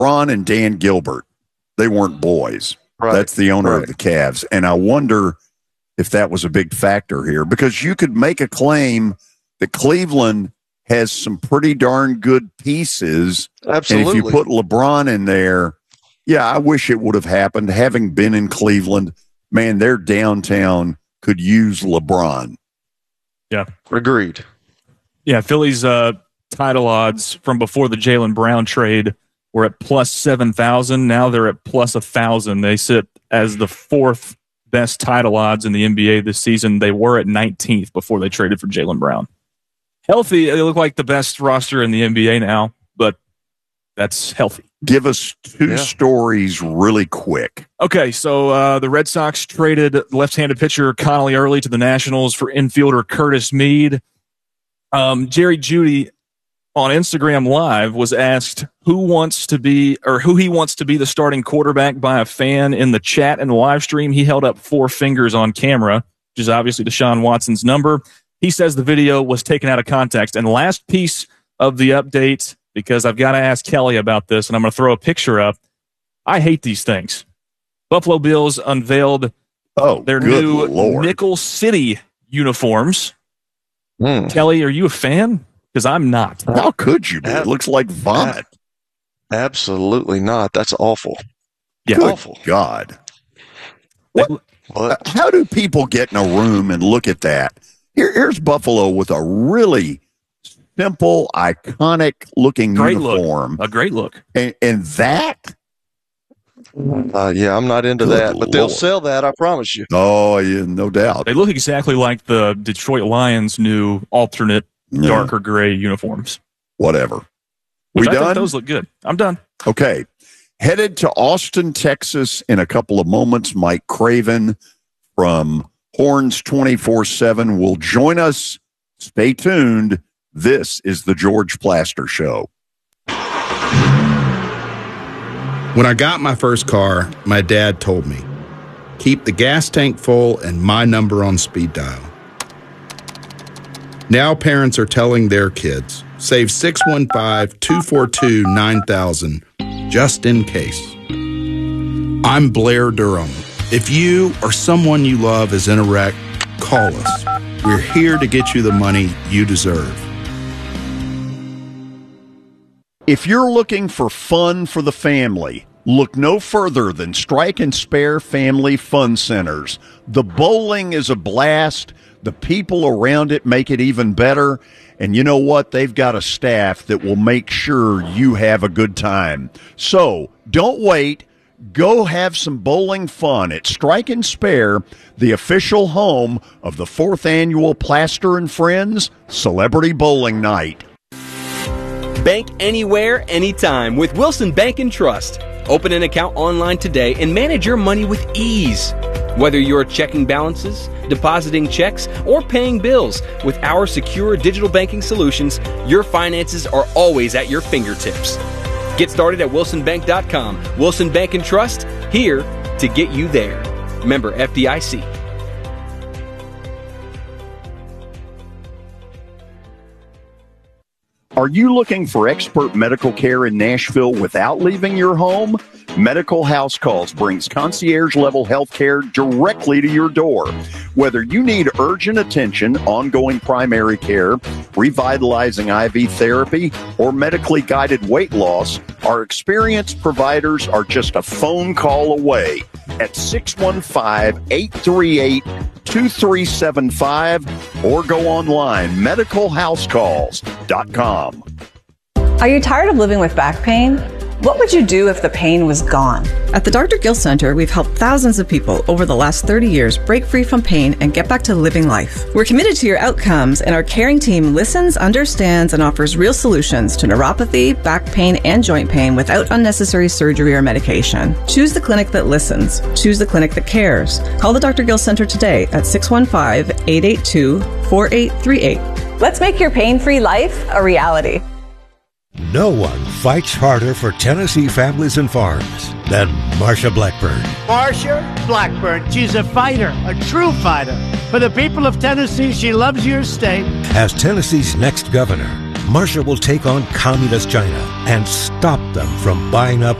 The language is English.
Ron and Dan Gilbert, they weren't boys. Right. That's the owner of the Cavs. And I wonder if that was a big factor here, because you could make a claim that Cleveland has some pretty darn good pieces. Absolutely. And if you put LeBron in there, yeah, I wish it would have happened. Having been in Cleveland, man, their downtown could use LeBron. Yeah. Agreed. Yeah, Philly's title odds from before the Jaylen Brown trade were at plus 7,000. Now they're at plus 1,000. They sit as the fourth best title odds in the NBA this season. They were at 19th before they traded for Jaylen Brown. Healthy, they look like the best roster in the NBA now, but that's healthy. Give us two stories really quick. Okay, so the Red Sox traded left-handed pitcher Connolly Early to the Nationals for infielder Curtis Mead. Jerry Jeudy on Instagram Live was asked who he wants to be the starting quarterback by a fan in the chat and the live stream. He held up 4 fingers on camera, which is obviously Deshaun Watson's number. He says the video was taken out of context. And last piece of the update, because I've got to ask Kelly about this, and I'm going to throw a picture up. I hate these things. Buffalo Bills unveiled their new Nickel City uniforms. Kelly, are you a fan? Because I'm not. How could you be? It looks like vomit. Absolutely not. That's awful. Yeah, Good awful. God. What? How do people get in a room and look at that? Here's Buffalo with a really simple, iconic-looking uniform. A great look. And that? Yeah, I'm not into that, but they'll sell that, I promise you. Oh, yeah, no doubt. They look exactly like the Detroit Lions' new alternate darker gray uniforms. Whatever. Which I done? think those look good. I'm done. Okay. Headed to Austin, Texas in a couple of moments. Mike Craven from Horns 24/7 will join us. Stay tuned. This is the George Plaster Show. When I got my first car, my dad told me, keep the gas tank full and my number on speed dial. Now parents are telling their kids, save 615-242-9000 just in case. I'm Blair Durham. If you or someone you love is in a wreck, call us. We're here to get you the money you deserve. If you're looking for fun for the family, look no further than Strike and Spare Family Fun Centers. The bowling is a blast. The people around it make it even better. And you know what? They've got a staff that will make sure you have a good time. So don't wait. Go have some bowling fun at Strike and Spare, the official home of the 4th annual Plaster and Friends Celebrity Bowling Night. Bank anywhere, anytime with Wilson Bank and Trust. Open an account online today and manage your money with ease. Whether you're checking balances, depositing checks, or paying bills, with our secure digital banking solutions, your finances are always at your fingertips. Get started at wilsonbank.com. Wilson Bank and Trust, here to get you there. Member FDIC. Are you looking for expert medical care in Nashville without leaving your home? Medical House Calls brings concierge-level health care directly to your door. Whether you need urgent attention, ongoing primary care, revitalizing IV therapy, or medically guided weight loss, our experienced providers are just a phone call away at 615-838-2375 or go online, medicalhousecalls.com. Are you tired of living with back pain? What would you do if the pain was gone? At the Dr. Gill Center, we've helped thousands of people over the last 30 years break free from pain and get back to living life. We're committed to your outcomes, and our caring team listens, understands, and offers real solutions to neuropathy, back pain, and joint pain without unnecessary surgery or medication. Choose the clinic that listens. Choose the clinic that cares. Call the Dr. Gill Center today at 615-882-4838. Let's make your pain-free life a reality. No one fights harder for Tennessee families and farms than Marsha Blackburn. Marsha Blackburn, she's a fighter, a true fighter. For the people of Tennessee, she loves your state. As Tennessee's next governor, Marsha will take on communist China and stop them from buying up